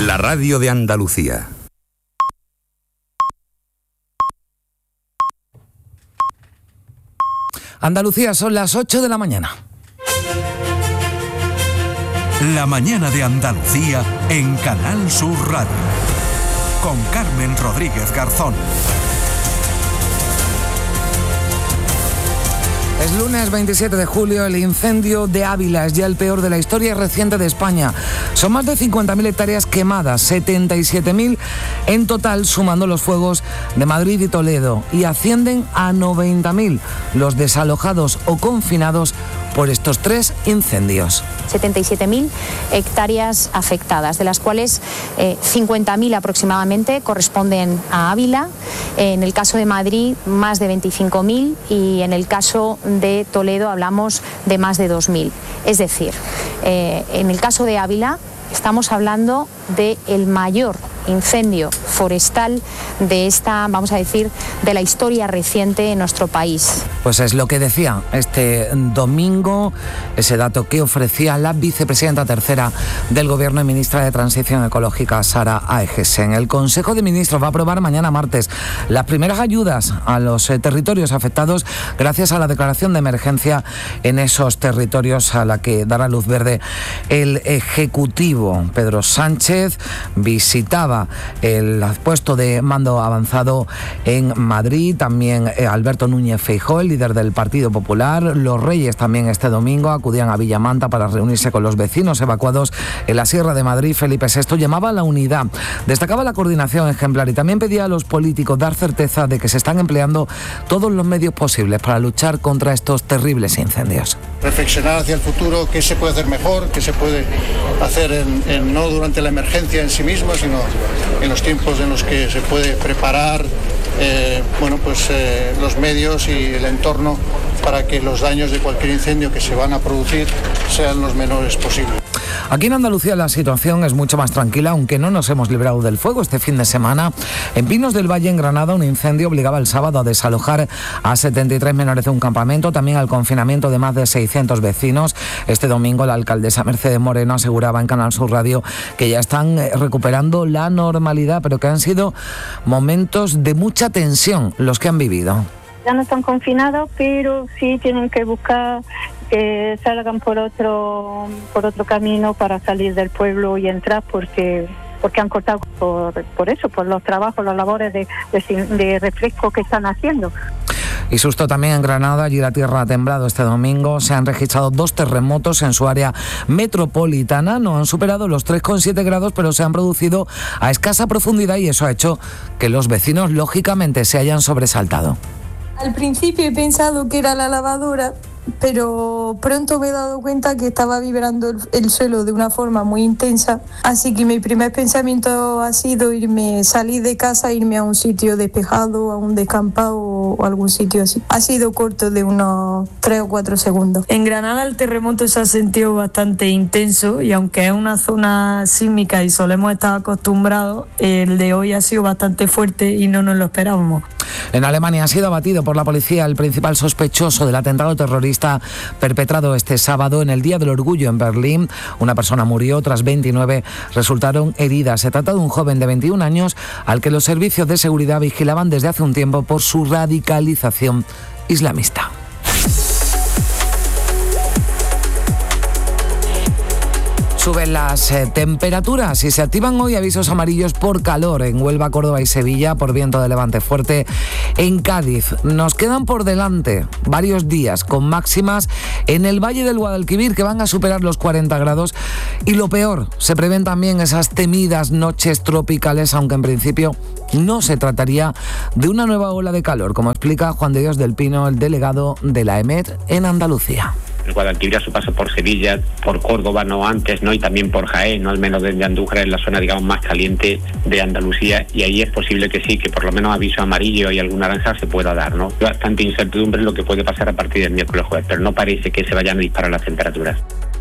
la radio de Andalucía. Andalucía, son las 8 de la mañana. La mañana de Andalucía en Canal Sur Radio. Con Carmen Rodríguez Garzón. Es lunes 27 de julio, el incendio de Ávila es ya el peor de la historia reciente de España. Son más de 50.000 hectáreas quemadas, 77.000 en total, sumando los fuegos de Madrid y Toledo, y ascienden a 90.000 los desalojados o confinados por estos tres incendios. 77.000 hectáreas afectadas, de las cuales 50.000 aproximadamente corresponden a Ávila. En el caso de Madrid, más de 25.000, y en el caso de Toledo hablamos de más de 2.000. Es decir, en el caso de Ávila estamos hablando del mayor incendio forestal de esta, vamos a decir, de la historia reciente en nuestro país. Pues es lo que decía este domingo, ese dato que ofrecía la vicepresidenta tercera del Gobierno y ministra de Transición Ecológica, Sara Aegesen. El Consejo de Ministros va a aprobar mañana martes las primeras ayudas a los territorios afectados gracias a la declaración de emergencia en esos territorios, a la que dará luz verde el Ejecutivo. Pedro Sánchez visitaba el puesto de mando avanzado en Madrid, también Alberto Núñez Feijóo, el líder del Partido Popular. Los Reyes también este domingo acudían a Villamanta para reunirse con los vecinos evacuados en la Sierra de Madrid. Felipe VI llamaba a la unidad, destacaba la coordinación ejemplar y también pedía a los políticos dar certeza de que se están empleando todos los medios posibles para luchar contra estos terribles incendios. Reflexionar hacia el futuro, qué se puede hacer mejor, qué se puede hacer no durante la emergencia en sí misma, sino en los tiempos en los que se puede preparar los medios y el entorno para que los daños de cualquier incendio que se van a producir sean los menores posibles. Aquí en Andalucía la situación es mucho más tranquila, aunque no nos hemos librado del fuego este fin de semana. En Pinos del Valle, en Granada, un incendio obligaba el sábado a desalojar a 73 menores de un campamento, también al confinamiento de más de 600 vecinos. Este domingo la alcaldesa Mercedes Moreno aseguraba en Canal Sur Radio que ya están recuperando la normalidad, pero que han sido momentos de mucha tensión los que han vivido. Ya no están confinados, pero sí tienen que buscar que salgan por otro camino para salir del pueblo y entrar, porque han cortado por los trabajos, las labores de refresco que están haciendo. Y susto también en Granada, allí la tierra ha temblado este domingo. Se han registrado 2 terremotos en su área metropolitana. No han superado los 3,7 grados, pero se han producido a escasa profundidad y eso ha hecho que los vecinos, lógicamente, se hayan sobresaltado. Al principio he pensado que era la lavadora, pero pronto me he dado cuenta que estaba vibrando el suelo de una forma muy intensa, así que mi primer pensamiento ha sido salir de casa, irme a un sitio despejado, a un descampado o algún sitio así. Ha sido corto de unos 3 o 4 segundos. En Granada el terremoto se ha sentido bastante intenso y aunque es una zona sísmica y solemos estar acostumbrados, el de hoy ha sido bastante fuerte y no nos lo esperábamos. En Alemania ha sido abatido por la policía el principal sospechoso del atentado terrorista perpetrado este sábado en el Día del Orgullo en Berlín. Una persona murió, otras 29 resultaron heridas. Se trata de un joven de 21 años al que los servicios de seguridad vigilaban desde hace un tiempo por su radicalización islamista. Suben las temperaturas y se activan hoy avisos amarillos por calor en Huelva, Córdoba y Sevilla, por viento de levante fuerte. En Cádiz nos quedan por delante varios días con máximas en el Valle del Guadalquivir que van a superar los 40 grados y lo peor, se prevén también esas temidas noches tropicales, aunque en principio no se trataría de una nueva ola de calor, como explica Juan de Dios del Pino, el delegado de la EMET en Andalucía. El Guadalquivir a su paso por Sevilla, por Córdoba, no antes, ¿no? Y también por Jaén, ¿no? Al menos desde Andújar, es la zona, digamos, más caliente de Andalucía, y ahí es posible que sí, que por lo menos aviso amarillo y algún naranja se pueda dar, ¿no? Bastante incertidumbre en lo que puede pasar a partir del miércoles jueves, pero no parece que se vayan a disparar las temperaturas.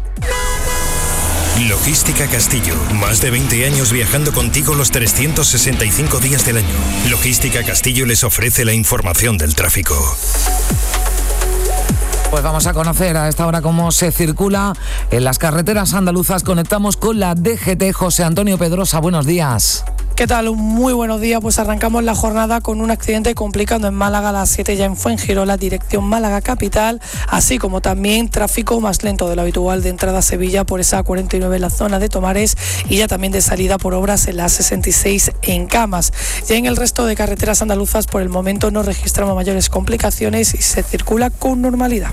Logística Castillo, más de 20 años viajando contigo los 365 días del año. Logística Castillo les ofrece la información del tráfico. Pues vamos a conocer a esta hora cómo se circula en las carreteras andaluzas. Conectamos con la DGT. José Antonio Pedrosa, buenos días. ¿Qué tal? Muy buenos días. Pues arrancamos la jornada con un accidente complicando en Málaga a las 7 ya en Fuengirola, dirección Málaga capital, así como también tráfico más lento de lo habitual de entrada a Sevilla por esa 49 en la zona de Tomares y ya también de salida por obras en la 66 en Camas. Ya en el resto de carreteras andaluzas por el momento no registramos mayores complicaciones y se circula con normalidad.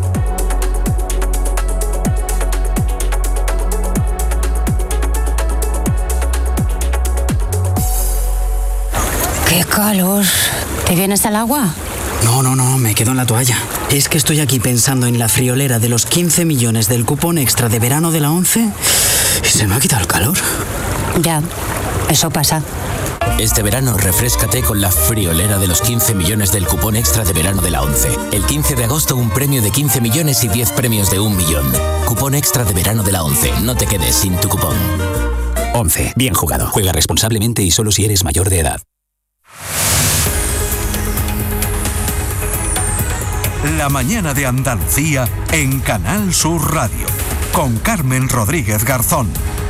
¡Qué calor! ¿Te vienes al agua? No, me quedo en la toalla. Es que estoy aquí pensando en la friolera de los 15 millones del cupón extra de verano de la 11 y se me ha quitado el calor. Ya, eso pasa. Este verano refréscate con la friolera de los 15 millones del cupón extra de verano de la 11. El 15 de agosto un premio de 15 millones y 10 premios de 1 millón. Cupón extra de verano de la 11. No te quedes sin tu cupón. 11. Bien jugado. Juega responsablemente y solo si eres mayor de edad. La mañana de Andalucía en Canal Sur Radio, con Carmen Rodríguez Garzón.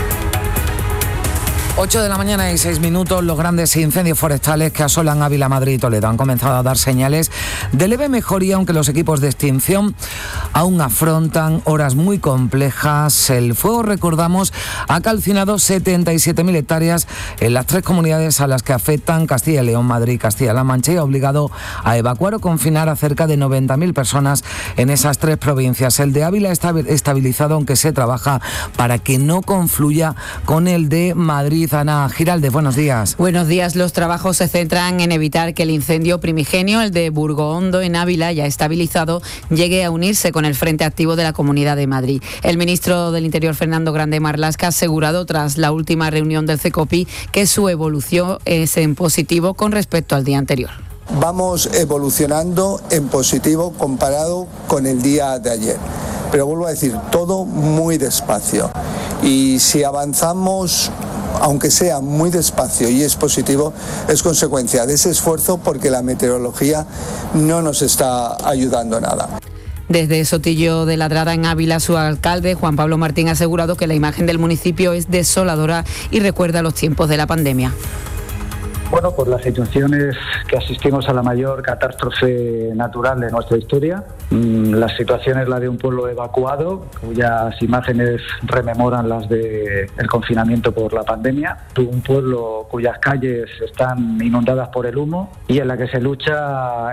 8 de la mañana y 6 minutos, los grandes incendios forestales que asolan Ávila, Madrid y Toledo han comenzado a dar señales de leve mejoría, aunque los equipos de extinción aún afrontan horas muy complejas. El fuego, recordamos, ha calcinado 77.000 hectáreas en las 3 comunidades a las que afectan Castilla y León, Madrid y Castilla-La Mancha y ha obligado a evacuar o confinar a cerca de 90.000 personas en esas 3 provincias. El de Ávila está estabilizado, aunque se trabaja para que no confluya con el de Madrid. Ana Giraldez, buenos días. Buenos días. Los trabajos se centran en evitar que el incendio primigenio, el de Burgohondo en Ávila, ya estabilizado, llegue a unirse con el frente activo de la Comunidad de Madrid. El ministro del Interior, Fernando Grande Marlaska, ha asegurado tras la última reunión del CECOPI que su evolución es en positivo con respecto al día anterior. Vamos evolucionando en positivo comparado con el día de ayer. Pero vuelvo a decir, todo muy despacio. Y si avanzamos, aunque sea muy despacio y es positivo, es consecuencia de ese esfuerzo porque la meteorología no nos está ayudando nada. Desde Sotillo de Ladrada en Ávila, su alcalde, Juan Pablo Martín, ha asegurado que la imagen del municipio es desoladora y recuerda los tiempos de la pandemia. Bueno, por las situaciones que asistimos a la mayor catástrofe natural de nuestra historia. La situación es la de un pueblo evacuado, cuyas imágenes rememoran las del confinamiento por la pandemia. Un pueblo cuyas calles están inundadas por el humo y en el que se lucha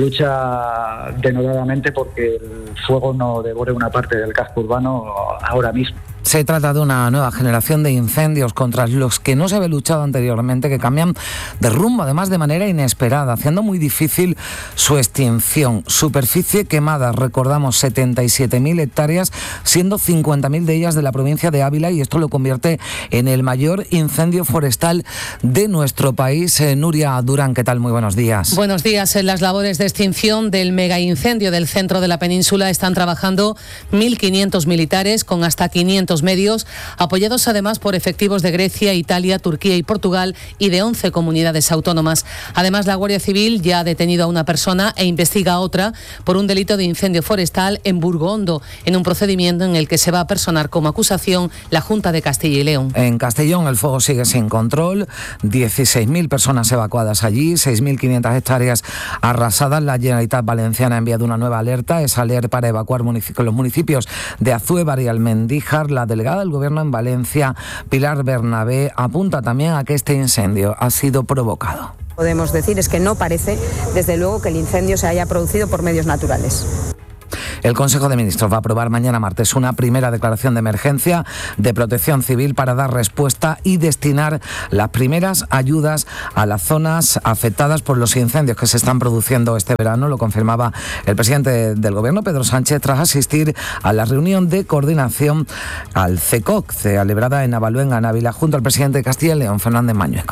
denodadamente porque el fuego no devore una parte del casco urbano ahora mismo. Se trata de una nueva generación de incendios contra los que no se había luchado anteriormente, que cambian de rumbo, además de manera inesperada, haciendo muy difícil su extinción. Superficie quemada, recordamos, 77.000 hectáreas, siendo 50.000 de ellas de la provincia de Ávila, y esto lo convierte en el mayor incendio forestal de nuestro país. Nuria Durán, ¿qué tal? Muy buenos días. Buenos días. En las labores de extinción del megaincendio del centro de la península están trabajando 1.500 militares con hasta 500 medios, apoyados además por efectivos de Grecia, Italia, Turquía y Portugal y de 11 comunidades autónomas. Además, la Guardia Civil ya ha detenido a una persona e investiga a otra por un delito de incendio forestal en Burgohondo, en un procedimiento en el que se va a personar como acusación la Junta de Castilla y León. En Castellón el fuego sigue sin control, 16.000 personas evacuadas allí, 6.500 hectáreas arrasadas. La Generalitat Valenciana ha enviado una nueva alerta, es alerta para evacuar los municipios de Azúevar y Almendíjar. La delegada del Gobierno en Valencia, Pilar Bernabé, apunta también a que este incendio ha sido provocado. Podemos decir es que no parece, desde luego, que el incendio se haya producido por medios naturales. El Consejo de Ministros va a aprobar mañana martes una primera declaración de emergencia de protección civil para dar respuesta y destinar las primeras ayudas a las zonas afectadas por los incendios que se están produciendo este verano. Lo confirmaba el presidente del Gobierno, Pedro Sánchez, tras asistir a la reunión de coordinación al CECOC, celebrada en Avaluenga, en Ávila, junto al presidente de Castilla y León, Fernández Mañueco.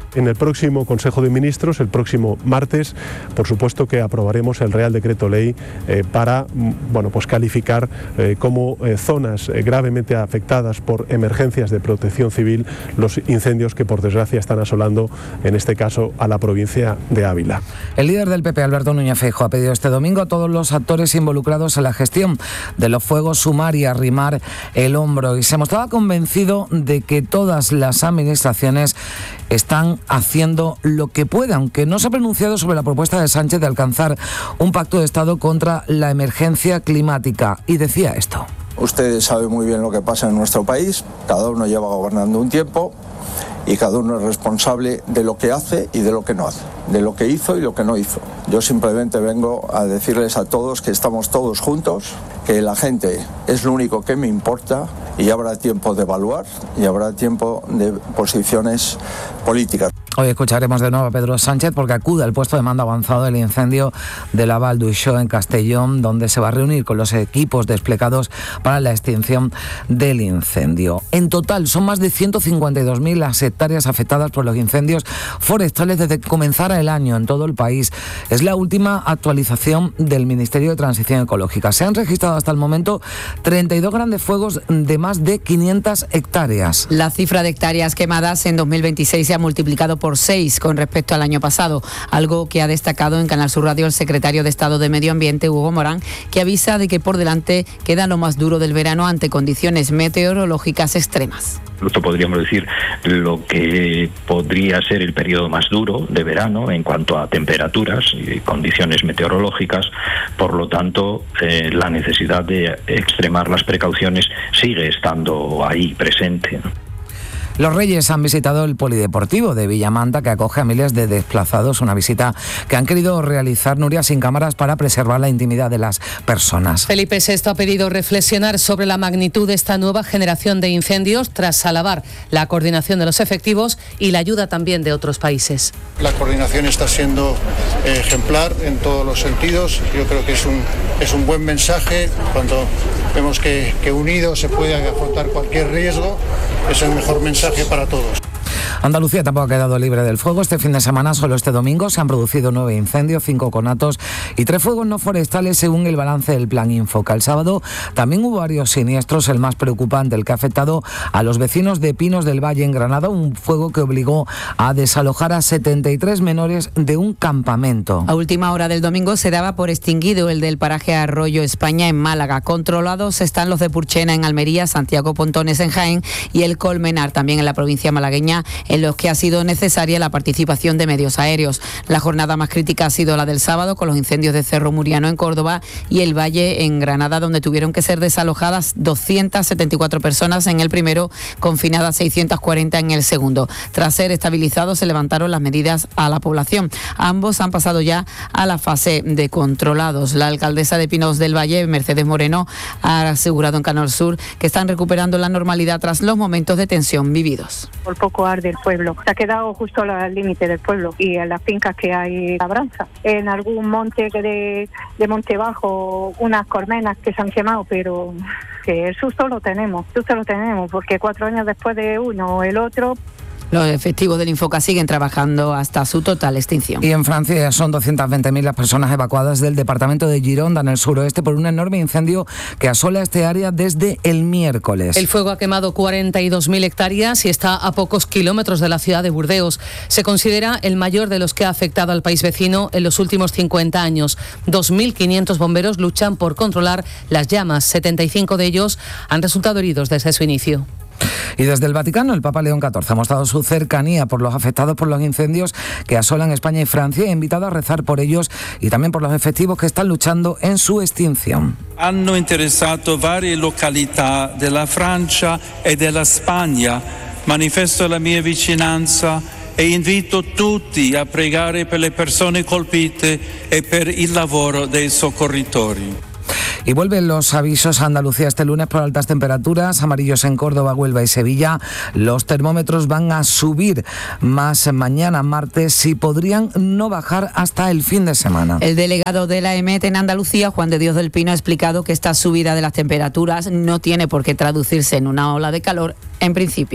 En el próximo Consejo de Ministros, el próximo martes, por supuesto que aprobaremos el Real Decreto Ley para calificar como zonas gravemente afectadas por emergencias de protección civil los incendios que por desgracia están asolando, en este caso, a la provincia de Ávila. El líder del PP, Alberto Núñez Feijóo, ha pedido este domingo a todos los actores involucrados en la gestión de los fuegos sumar y arrimar el hombro, y se mostraba convencido de que todas las administraciones están haciendo lo que pueden, aunque no se ha pronunciado sobre la propuesta de Sánchez de alcanzar un pacto de Estado contra la emergencia climática, y decía esto. Ustedes saben muy bien lo que pasa en nuestro país, cada uno lleva gobernando un tiempo y cada uno es responsable de lo que hace y de lo que no hace, de lo que hizo y lo que no hizo. Yo simplemente vengo a decirles a todos que estamos todos juntos, que la gente es lo único que me importa, y habrá tiempo de evaluar y habrá tiempo de posiciones políticas. Hoy escucharemos de nuevo a Pedro Sánchez porque acude al puesto de mando avanzado del incendio de la Val d'Uixó en Castellón, donde se va a reunir con los equipos desplegados para la extinción del incendio. En total son más de 152.000 las hectáreas afectadas por los incendios forestales desde que comenzara el año en todo el país. Es la última actualización del Ministerio de Transición Ecológica. Se han registrado hasta el momento 32 grandes fuegos de más de 500 hectáreas. La cifra de hectáreas quemadas en 2026 se ha multiplicado por 6 con respecto al año pasado, algo que ha destacado en Canal Sur Radio el secretario de Estado de Medio Ambiente, Hugo Morán, que avisa de que por delante queda lo más duro del verano ante condiciones meteorológicas extremas. Esto podríamos decir lo que podría ser el periodo más duro de verano en cuanto a temperaturas y condiciones meteorológicas. Por lo tanto, la necesidad de extremar las precauciones sigue estando ahí presente. Los Reyes han visitado el polideportivo de Villamanta, que acoge a miles de desplazados, una visita que han querido realizar, Nuria, sin cámaras para preservar la intimidad de las personas. Felipe VI ha pedido reflexionar sobre la magnitud de esta nueva generación de incendios tras alabar la coordinación de los efectivos y la ayuda también de otros países. La coordinación está siendo ejemplar en todos los sentidos. Yo creo que es un buen mensaje cuando vemos que unidos se puede afrontar cualquier riesgo. Es el mejor mensaje para todos. Andalucía tampoco ha quedado libre del fuego. Este fin de semana, solo este domingo, se han producido 9 incendios, 5 conatos y 3 fuegos no forestales, según el balance del Plan Infoca. El sábado también hubo varios siniestros, el más preocupante, el que ha afectado a los vecinos de Pinos del Valle, en Granada, un fuego que obligó a desalojar a 73 menores de un campamento. A última hora del domingo se daba por extinguido el del paraje Arroyo España en Málaga. Controlados están los de Purchena en Almería, Santiago Pontones en Jaén y el Colmenar, también en la provincia malagueña, en los que ha sido necesaria la participación de medios aéreos. La jornada más crítica ha sido la del sábado, con los incendios de Cerro Muriano en Córdoba y el Valle en Granada, donde tuvieron que ser desalojadas 274 personas en el primero, confinadas 640 en el segundo. Tras ser estabilizados, se levantaron las medidas a la población. Ambos han pasado ya a la fase de controlados. La alcaldesa de Pinos del Valle, Mercedes Moreno, ha asegurado en Canal Sur que están recuperando la normalidad tras los momentos de tensión vividos. Por poco arde el pueblo. Se ha quedado justo al límite del pueblo y en las fincas que hay labranza. En algún monte de Monte Bajo, unas colmenas que se han quemado, pero que el susto lo tenemos, porque 4 años después de uno o el otro. Los efectivos del Infoca siguen trabajando hasta su total extinción. Y en Francia son 220.000 las personas evacuadas del departamento de Gironda, en el suroeste, por un enorme incendio que asola este área desde el miércoles. El fuego ha quemado 42.000 hectáreas y está a pocos kilómetros de la ciudad de Burdeos. Se considera el mayor de los que ha afectado al país vecino en los últimos 50 años. 2.500 bomberos luchan por controlar las llamas. 75 de ellos han resultado heridos desde su inicio. Y desde el Vaticano, el Papa León XIV ha mostrado su cercanía por los afectados por los incendios que asolan España y Francia e ha invitado a rezar por ellos y también por los efectivos que están luchando en su extinción. Hanno interessato varie località della Francia e della Spagna. Manifesto la mia vicinanza e invito tutti a pregare per le persone colpite e per il lavoro dei soccorritori. Y vuelven los avisos a Andalucía este lunes por altas temperaturas, amarillos en Córdoba, Huelva y Sevilla. Los termómetros van a subir más mañana martes y podrían no bajar hasta el fin de semana. El delegado de la EMET en Andalucía, Juan de Dios del Pino, ha explicado que esta subida de las temperaturas no tiene por qué traducirse en una ola de calor en principio.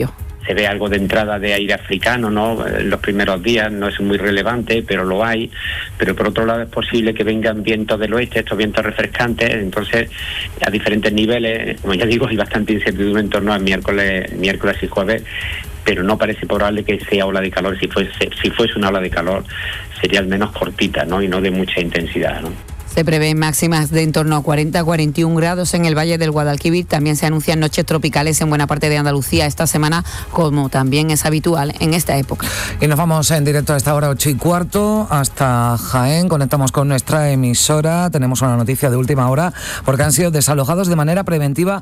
se ve algo de entrada de aire africano, ¿no? En los primeros días no es muy relevante, pero lo hay. Pero por otro lado es posible que vengan vientos del oeste, estos vientos refrescantes. Entonces, a diferentes niveles, como ya digo, hay bastante incertidumbre en torno al miércoles y jueves, pero no parece probable que sea ola de calor. Si fuese una ola de calor, sería al menos cortita, ¿no? Y no de mucha intensidad, ¿no? Se prevén máximas de en torno a 40-41 grados en el Valle del Guadalquivir. También se anuncian noches tropicales en buena parte de Andalucía esta semana, como también es habitual en esta época. Y nos vamos en directo a esta hora 8:15 hasta Jaén. Conectamos con nuestra emisora. Tenemos una noticia de última hora porque han sido desalojados de manera preventiva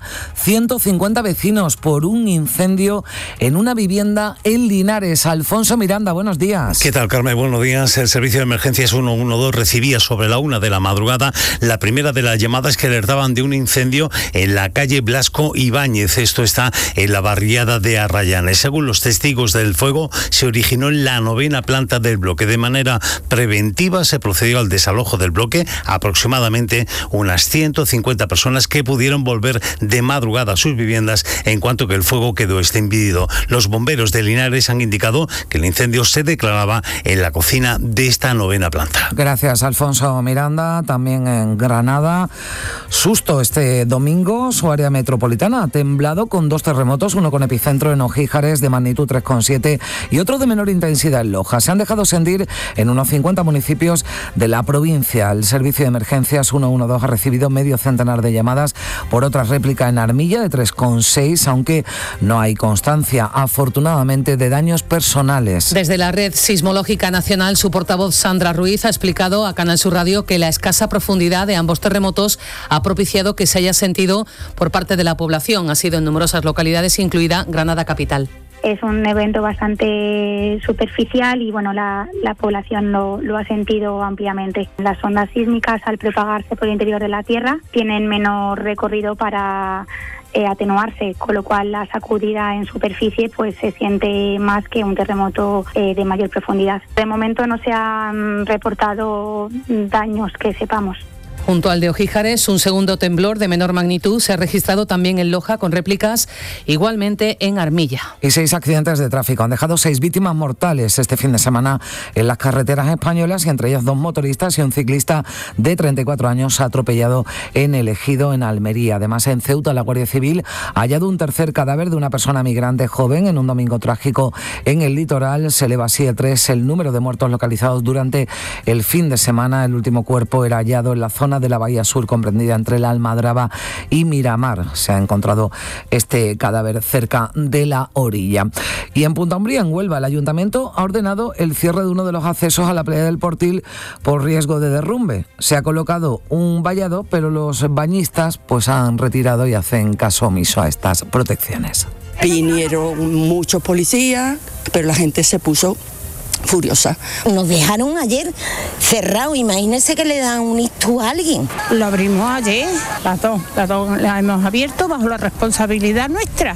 150 vecinos por un incendio en una vivienda en Linares. Alfonso Miranda, buenos días. ¿Qué tal, Carmen? Buenos días. El servicio de emergencias 112 recibía sobre la 1 de la madrugada la primera de las llamadas que alertaban de un incendio en la calle Blasco Ibáñez. Esto está en la barriada de Arrayanes. Según los testigos del fuego, se originó en la 9ª planta del bloque. De manera preventiva se procedió al desalojo del bloque. Aproximadamente unas 150 personas que pudieron volver de madrugada a sus viviendas en cuanto que el fuego quedó extinguido. Los bomberos de Linares han indicado que el incendio se declaraba en la cocina de esta 9ª planta. Gracias, Alfonso Miranda. También en Granada, susto este domingo, su área metropolitana ha temblado con 2 terremotos, uno con epicentro en Ojíjares de magnitud 3,7 y otro de menor intensidad en Loja. Se han dejado sentir en unos 50 municipios de la provincia. El servicio de emergencias 112 ha recibido medio centenar de llamadas por otra réplica en Armilla de 3,6, aunque no hay constancia, afortunadamente, de daños personales. Desde la Red Sismológica Nacional, su portavoz Sandra Ruiz ha explicado a Canal Sur Radio que la escasa profundidad de ambos terremotos ha propiciado que se haya sentido por parte de la población. Ha sido en numerosas localidades, incluida Granada capital. Es un evento bastante superficial y bueno, la población lo ha sentido ampliamente. Las ondas sísmicas, al propagarse por el interior de la Tierra, tienen menor recorrido para atenuarse, con lo cual la sacudida en superficie pues se siente más que un terremoto de mayor profundidad. De momento no se han reportado daños que sepamos. Junto al de Ojíjares, un segundo temblor de menor magnitud se ha registrado también en Loja, con réplicas igualmente en Armilla. Y 6 accidentes de tráfico han dejado 6 víctimas mortales este fin de semana en las carreteras españolas, y entre ellas 2 motoristas y un ciclista de 34 años atropellado en El Ejido, en Almería. Además, en Ceuta, la Guardia Civil ha hallado un tercer cadáver de una persona migrante joven en un domingo trágico en el litoral. Se eleva así a 3 el número de muertos localizados durante el fin de semana. El último cuerpo era hallado en la zona de la Bahía Sur, comprendida entre la Almadraba y Miramar. Se ha encontrado este cadáver cerca de la orilla. Y en Punta Umbría, en Huelva, el Ayuntamiento ha ordenado el cierre de uno de los accesos a la playa del Portil por riesgo de derrumbe. Se ha colocado un vallado, pero los bañistas pues han retirado y hacen caso omiso a estas protecciones. Vinieron muchos policías, pero la gente se puso furiosa. Nos dejaron ayer cerrado, imagínense que le dan un ictus a alguien. Lo abrimos ayer, las dos las hemos abierto bajo la responsabilidad nuestra.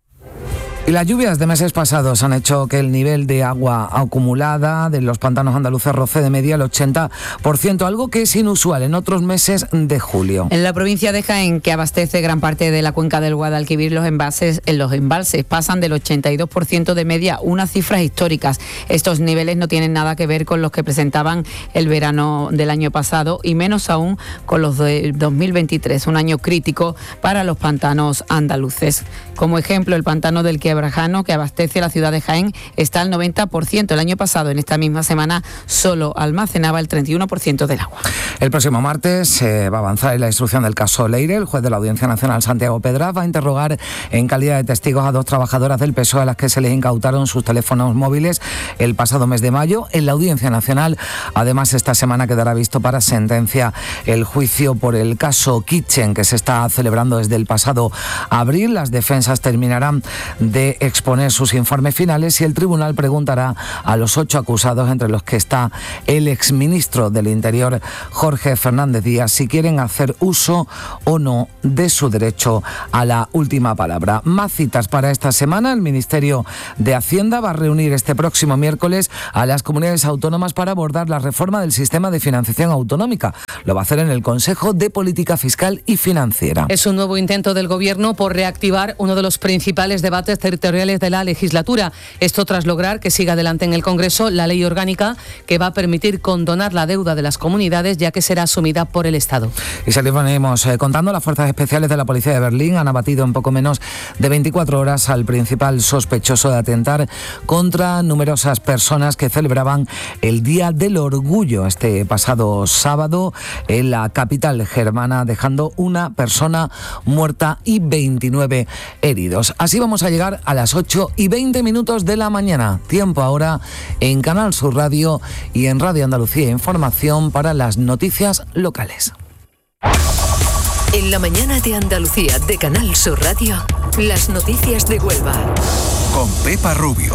Y las lluvias de meses pasados han hecho que el nivel de agua acumulada de los pantanos andaluces roce de media el 80%, algo que es inusual en otros meses de julio. En la provincia de Jaén, que abastece gran parte de la cuenca del Guadalquivir, los embalses pasan del 82% de media, unas cifras históricas. Estos niveles no tienen nada que ver con los que presentaban el verano del año pasado y menos aún con los de 2023, un año crítico para los pantanos andaluces. Como ejemplo, el pantano del Quebrajano, que abastece la ciudad de Jaén, está al 90%. El año pasado, en esta misma semana, solo almacenaba el 31% del agua. El próximo martes se va a avanzar en la instrucción del caso Leire. El juez de la Audiencia Nacional, Santiago Pedraz, va a interrogar en calidad de testigos a 2 trabajadoras del PSOE a las que se les incautaron sus teléfonos móviles el pasado mes de mayo. En la Audiencia Nacional, además, esta semana quedará visto para sentencia el juicio por el caso Kitchen, que se está celebrando desde el pasado abril. Las defensas terminarán de exponer sus informes finales y el tribunal preguntará a los 8 acusados, entre los que está el exministro del Interior, Jorge Fernández Díaz, si quieren hacer uso o no de su derecho a la última palabra. Más citas para esta semana. El Ministerio de Hacienda va a reunir este próximo miércoles a las comunidades autónomas para abordar la reforma del sistema de financiación autonómica. Lo va a hacer en el Consejo de Política Fiscal y Financiera. Es un nuevo intento del Gobierno por reactivar uno de los principales debates territoriales de la legislatura. Esto tras lograr que siga adelante en el Congreso la ley orgánica que va a permitir condonar la deuda de las comunidades, ya que será asumida por el Estado. Y salimos contando, las fuerzas especiales de la policía de Berlín han abatido en poco menos de 24 horas al principal sospechoso de atentar contra numerosas personas que celebraban el Día del Orgullo este pasado sábado en la capital germana, dejando una persona muerta y 29 heridos. Así vamos a llegar a las 8:20 de la mañana. Tiempo ahora en Canal Sur Radio y en Radio Andalucía Información para las noticias locales. En la mañana de Andalucía de Canal Sur Radio, las noticias de Huelva. Con Pepa Rubio.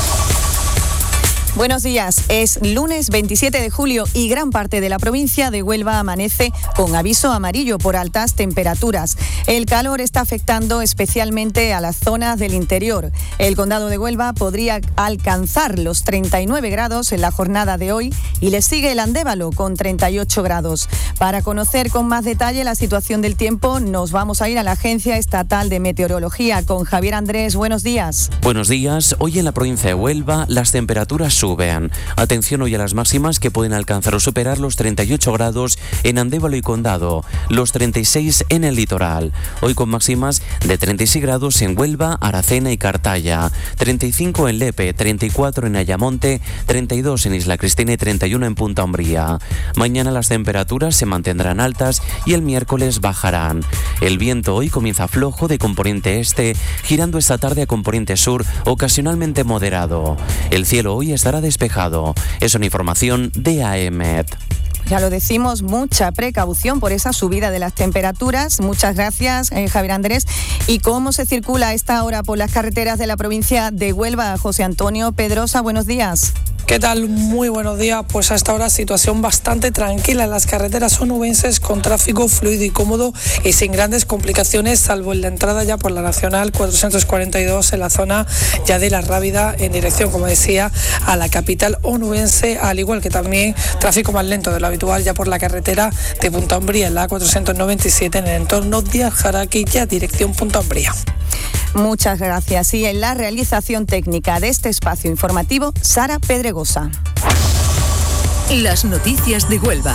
Buenos días, es lunes 27 de julio y gran parte de la provincia de Huelva amanece con aviso amarillo por altas temperaturas. El calor está afectando especialmente a las zonas del interior. El condado de Huelva podría alcanzar los 39 grados en la jornada de hoy y le sigue el Andévalo con 38 grados. Para conocer con más detalle la situación del tiempo, nos vamos a ir a la Agencia Estatal de Meteorología con Javier Andrés. Buenos días. Buenos días. Hoy en la provincia de Huelva las temperaturas suben. Atención hoy a las máximas que pueden alcanzar o superar los 38 grados en Andévalo y Condado, los 36 en el litoral. Hoy con máximas de 36 grados en Huelva, Aracena y Cartaya, 35 en Lepe, 34 en Ayamonte, 32 en Isla Cristina y 31 en Punta Umbría. Mañana las temperaturas se mantendrán altas y el miércoles bajarán. El viento hoy comienza flojo de componente este, girando esta tarde a componente sur, ocasionalmente moderado. El cielo hoy estará despejado. Es una información de AEMET. Ya lo decimos, mucha precaución por esa subida de las temperaturas. Muchas gracias, Javier Andrés. ¿Y cómo se circula a esta hora por las carreteras de la provincia de Huelva? José Antonio Pedrosa, buenos días. ¿Qué tal? Muy buenos días. Pues hasta ahora situación bastante tranquila en las carreteras onubenses, con tráfico fluido y cómodo y sin grandes complicaciones, salvo en la entrada ya por la Nacional 442 en la zona ya de La Rábida en dirección, como decía, a la capital onubense, al igual que también tráfico más lento de lo habitual ya por la carretera de Punta Umbría en la 497 en el entorno de Aljaraquilla, dirección Punta Umbría. Muchas gracias. Y en la realización técnica de este espacio informativo, Sara Pedregosa. Las noticias de Huelva.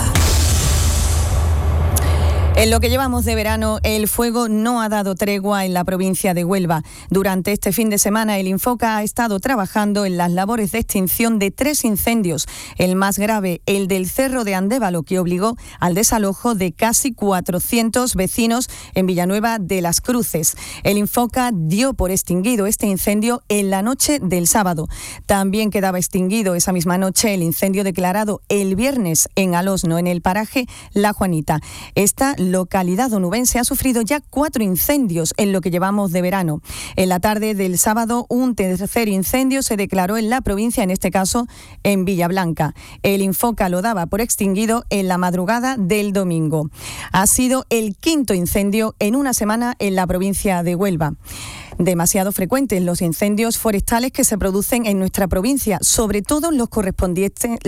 En lo que llevamos de verano, el fuego no ha dado tregua en la provincia de Huelva. Durante este fin de semana, el Infoca ha estado trabajando en las labores de extinción de 3 incendios. El más grave, el del Cerro de Andévalo, que obligó al desalojo de casi 400 vecinos en Villanueva de las Cruces. El Infoca dio por extinguido este incendio en la noche del sábado. También quedaba extinguido esa misma noche el incendio declarado el viernes en Alosno, en el paraje La Juanita. Esta localidad onubense ha sufrido ya 4 incendios en lo que llevamos de verano. En la tarde del sábado, un tercer incendio se declaró en la provincia, en este caso en Villablanca. El Infoca lo daba por extinguido en la madrugada del domingo. Ha sido el 5º incendio en una semana en la provincia de Huelva. Demasiado frecuentes los incendios forestales que se producen en nuestra provincia, sobre todo los correspondientes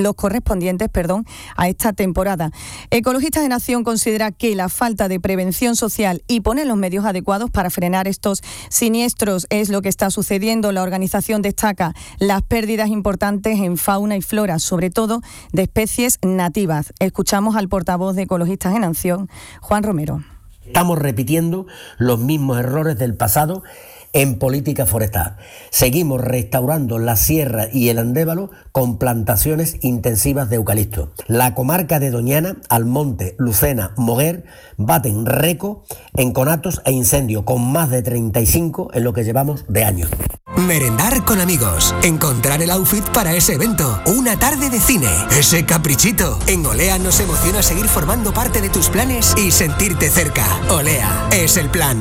a esta temporada. Ecologistas en Acción considera que la falta de prevención social y poner los medios adecuados para frenar estos siniestros es lo que está sucediendo. La organización destaca las pérdidas importantes en fauna y flora, sobre todo de especies nativas. Escuchamos al portavoz de Ecologistas en Acción, Juan Romero. Estamos repitiendo los mismos errores del pasado en política forestal. Seguimos restaurando la sierra y el Andévalo con plantaciones intensivas de eucalipto. La comarca de Doñana, Almonte, Lucena, Moguer baten récord en conatos e incendios, con más de 35 en lo que llevamos de año. Merendar con amigos, encontrar el outfit para ese evento, una tarde de cine, ese caprichito. En Olea nos emociona seguir formando parte de tus planes y sentirte cerca. Olea es el plan.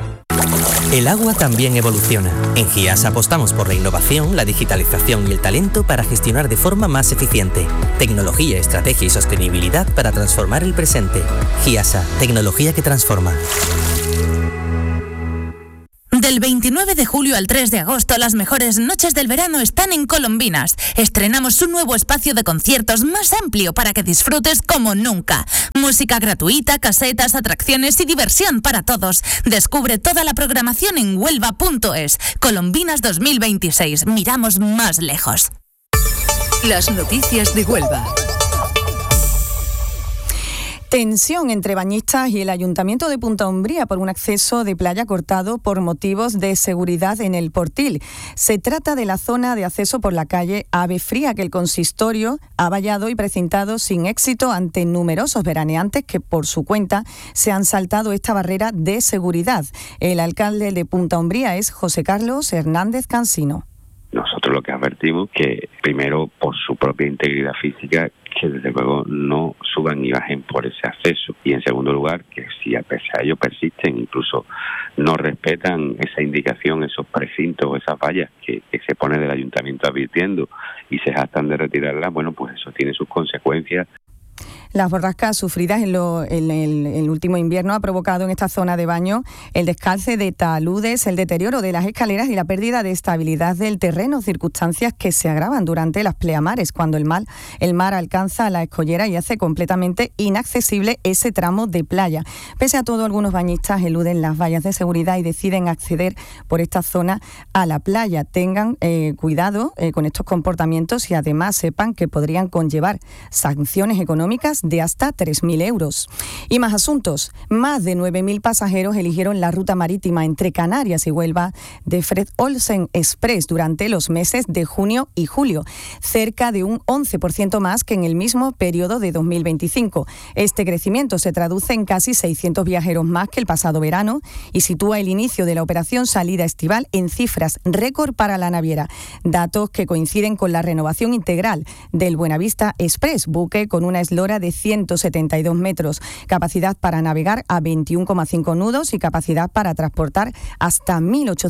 El agua también evoluciona. En Giasa apostamos por la innovación, la digitalización y el talento para gestionar de forma más eficiente. Tecnología, estrategia y sostenibilidad para transformar el presente. Giasa, tecnología que transforma. Del 29 de julio al 3 de agosto, las mejores noches del verano están en Colombinas. Estrenamos un nuevo espacio de conciertos más amplio para que disfrutes como nunca. Música gratuita, casetas, atracciones y diversión para todos. Descubre toda la programación en huelva.es. Colombinas 2026. Miramos más lejos. Las noticias de Huelva. Tensión entre bañistas y el Ayuntamiento de Punta Umbría por un acceso de playa cortado por motivos de seguridad en el Portil. Se trata de la zona de acceso por la calle Ave Fría, que el consistorio ha vallado y precintado sin éxito ante numerosos veraneantes que por su cuenta se han saltado esta barrera de seguridad. El alcalde de Punta Umbría es José Carlos Hernández Cansino. Nosotros lo que advertimos que primero por su propia integridad física que desde luego no suban ni bajen por ese acceso, y en segundo lugar que si a pesar de ello persisten, incluso no respetan esa indicación, esos precintos o esas vallas que se pone del ayuntamiento advirtiendo y se jactan de retirarlas, bueno, pues eso tiene sus consecuencias. Las borrascas sufridas en el último invierno ha provocado en esta zona de baño el descalce de taludes, el deterioro de las escaleras y la pérdida de estabilidad del terreno, circunstancias que se agravan durante las pleamares, cuando el mar alcanza la escollera y hace completamente inaccesible ese tramo de playa. Pese a todo, algunos bañistas eluden las vallas de seguridad y deciden acceder por esta zona a la playa. Tengan cuidado con estos comportamientos y además sepan que podrían conllevar sanciones económicas de hasta 3.000 euros. Y más asuntos. Más de 9.000 pasajeros eligieron la ruta marítima entre Canarias y Huelva de Fred Olsen Express durante los meses de junio y julio, cerca de un 11% más que en el mismo periodo de 2025. Este crecimiento se traduce en casi 600 viajeros más que el pasado verano y sitúa el inicio de la operación salida estival en cifras récord para la naviera, datos que coinciden con la renovación integral del Buenavista Express, buque con una eslora de 172 metros, capacidad para navegar a 21,5 nudos y capacidad para transportar hasta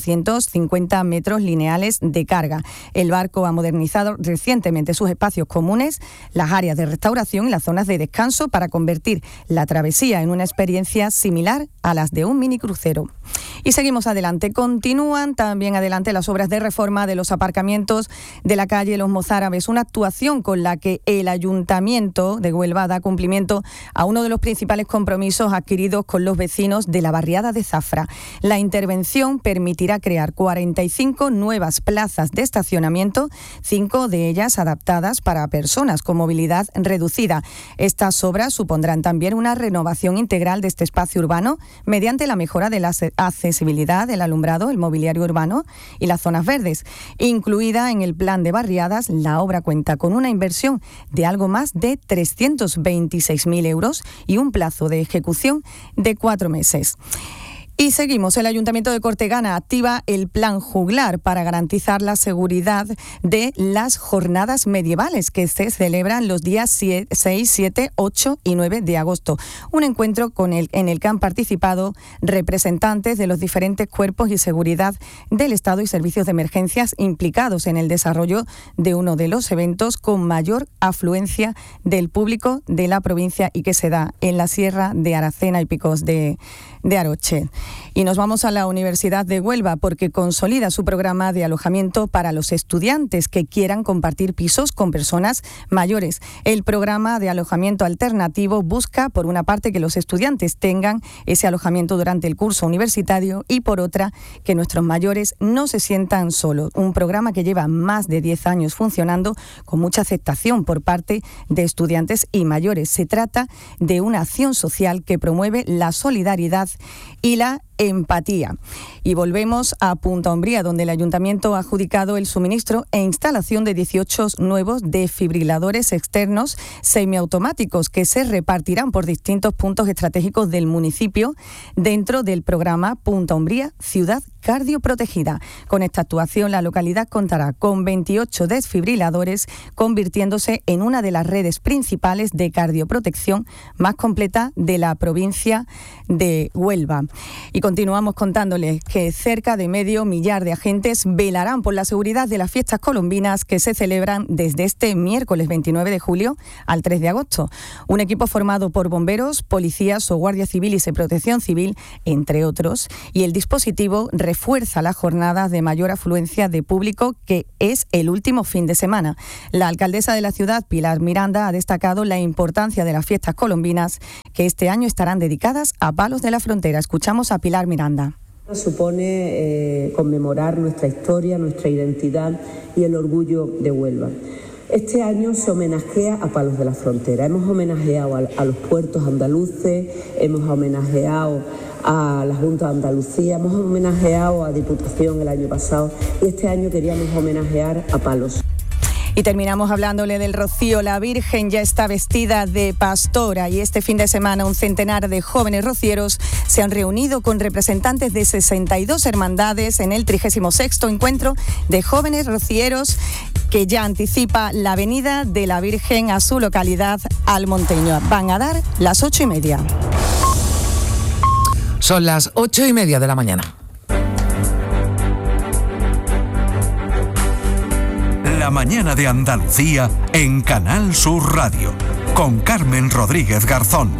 1.850 metros lineales de carga. El barco ha modernizado recientemente sus espacios comunes, las áreas de restauración y las zonas de descanso para convertir la travesía en una experiencia similar a las de un minicrucero. Y seguimos adelante. Continúan también adelante las obras de reforma de los aparcamientos de la calle Los Mozárabes, una actuación con la que el Ayuntamiento de Huelva da cumplimiento a uno de los principales compromisos adquiridos con los vecinos de la barriada de Zafra. La intervención permitirá crear 45 nuevas plazas de estacionamiento, 5 de ellas adaptadas para personas con movilidad reducida. Estas obras supondrán también una renovación integral de este espacio urbano mediante la mejora de la accesibilidad, el alumbrado, el mobiliario urbano y las zonas verdes. Incluida en el plan de barriadas, la obra cuenta con una inversión de algo más de 326.000 euros y un plazo de ejecución de 4 meses. Y seguimos. El Ayuntamiento de Cortegana activa el Plan Juglar para garantizar la seguridad de las jornadas medievales que se celebran los días 6, 7, 8 y 9 de agosto. Un encuentro en el que han participado representantes de los diferentes cuerpos y seguridad del Estado y servicios de emergencias implicados en el desarrollo de uno de los eventos con mayor afluencia del público de la provincia y que se da en la Sierra de Aracena y Picos de Aroche. Y nos vamos a la Universidad de Huelva porque consolida su programa de alojamiento para los estudiantes que quieran compartir pisos con personas mayores. El programa de alojamiento alternativo busca, por una parte, que los estudiantes tengan ese alojamiento durante el curso universitario y, por otra, que nuestros mayores no se sientan solos. Un programa que lleva más de 10 años funcionando con mucha aceptación por parte de estudiantes y mayores. Se trata de una acción social que promueve la solidaridad y la empatía. Y volvemos a Punta Umbría, donde el Ayuntamiento ha adjudicado el suministro e instalación de 18 nuevos desfibriladores externos semiautomáticos que se repartirán por distintos puntos estratégicos del municipio dentro del programa Punta Umbría Ciudad Cardioprotegida. Con esta actuación, la localidad contará con 28 desfibriladores, convirtiéndose en una de las redes principales de cardioprotección más completa de la provincia de Huelva. Y continuamos contándoles que cerca de 500.000 de agentes velarán por la seguridad de las fiestas colombinas que se celebran desde este miércoles 29 de julio al 3 de agosto. Un equipo formado por bomberos, policías o guardias civiles y protección civil, entre otros, y el dispositivo refuerza las jornadas de mayor afluencia de público, que es el último fin de semana. La alcaldesa de la ciudad, Pilar Miranda, ha destacado la importancia de las fiestas colombinas, que este año estarán dedicadas a Palos de la Frontera. Escuchamos a Pilar Miranda. Supone conmemorar nuestra historia, nuestra identidad y el orgullo de Huelva. Este año se homenajea a Palos de la Frontera. Hemos homenajeado a los puertos andaluces, hemos homenajeado a la Junta de Andalucía, hemos homenajeado a Diputación el año pasado y este año queríamos homenajear a Palos. Y terminamos hablándole del Rocío. La Virgen ya está vestida de pastora y este fin de semana un centenar de jóvenes rocieros se han reunido con representantes de 62 hermandades en el 36º Encuentro de Jóvenes Rocieros, que ya anticipa la venida de la Virgen a su localidad almonteña. Van a dar las 8:30. Son las 8:30 de la mañana. La mañana de Andalucía en Canal Sur Radio, con Carmen Rodríguez Garzón.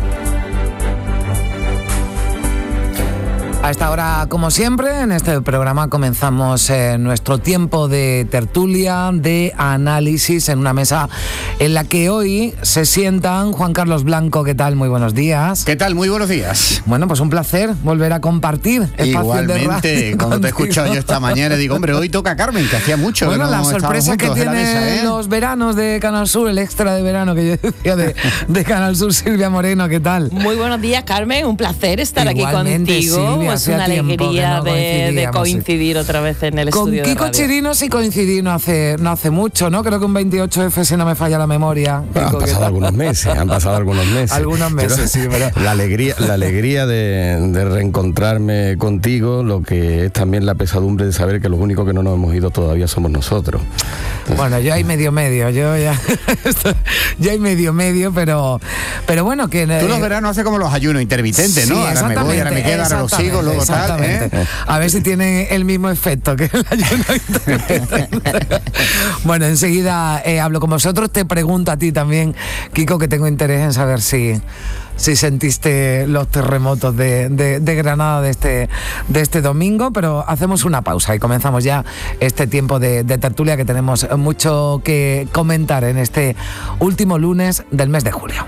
A esta hora, como siempre, en este programa comenzamos nuestro tiempo de tertulia, de análisis, en una mesa en la que hoy se sientan Juan Carlos Blanco. ¿Qué tal? Muy buenos días. ¿Qué tal? Muy buenos días. Bueno, pues un placer volver a compartir espacio. Igualmente, cuando te he escuchado yo esta mañana, digo, hombre, hoy toca Carmen, que hacía mucho. Bueno, que no la sorpresa que tiene mesa, los veranos de Canal Sur, el extra de verano que yo decía de Canal Sur. Silvia Moreno, ¿qué tal? Muy buenos días, Carmen, un placer estar Igualmente, aquí contigo. Silvia, es una alegría de coincidir otra vez en el estudio con Kiko de radio. Chirino sí coincidí no hace mucho, ¿no? Creo que un 28F, si no me falla la memoria. Bueno, han pasado algunos meses. Algunos meses, sí, pero... La alegría de reencontrarme contigo, lo que es también la pesadumbre de saber que los únicos que no nos hemos ido todavía somos nosotros. Entonces, bueno, yo hay medio, yo ya hay medio, pero bueno, que... Tú los veranos haces como los ayunos intermitentes, ¿no? Sí, ahora me voy, ahora me quedo, ahora lo sigo, luego tal, ¿eh? A ver si tiene el mismo efecto que el ayuno intermitente. Bueno, enseguida hablo con vosotros. Te pregunto a ti también, Kiko, que tengo interés en saber si sentiste los terremotos de Granada de este domingo, pero hacemos una pausa y comenzamos ya este tiempo de tertulia, que tenemos mucho que comentar en este último lunes del mes de julio.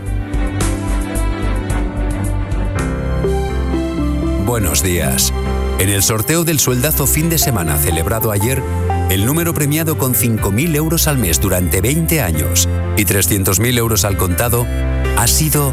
Buenos días. En el sorteo del sueldazo fin de semana celebrado ayer, el número premiado con 5.000 euros al mes durante 20 años y 300.000 euros al contado ha sido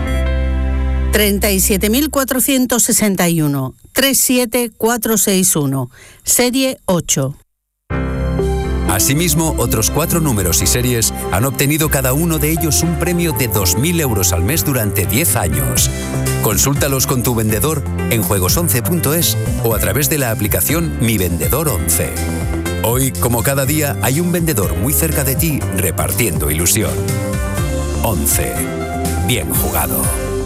37.461, 37461, serie 8. Asimismo, otros 4 números y series han obtenido cada uno de ellos un premio de 2.000 euros al mes durante 10 años. Consúltalos con tu vendedor en juegos11.es o a través de la aplicación Mi Vendedor 11. Hoy, como cada día, hay un vendedor muy cerca de ti repartiendo ilusión. 11. Bien jugado.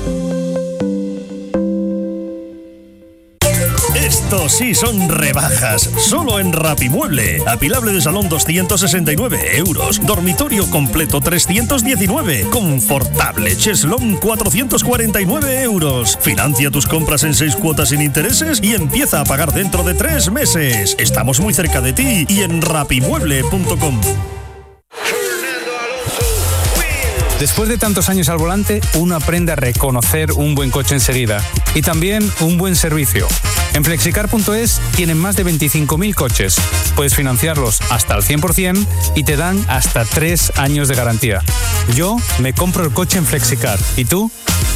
Estos sí son rebajas, solo en Rapimueble. Apilable de salón 269 euros, dormitorio completo 319, confortable cheslón 449 euros. Financia tus compras en 6 cuotas sin intereses y empieza a pagar dentro de 3 meses. Estamos muy cerca de ti y en rapimueble.com. Después de tantos años al volante, uno aprende a reconocer un buen coche enseguida y también un buen servicio. En Flexicar.es tienen más de 25.000 coches. Puedes financiarlos hasta el 100% y te dan hasta 3 años de garantía. Yo me compro el coche en Flexicar. ¿Y tú?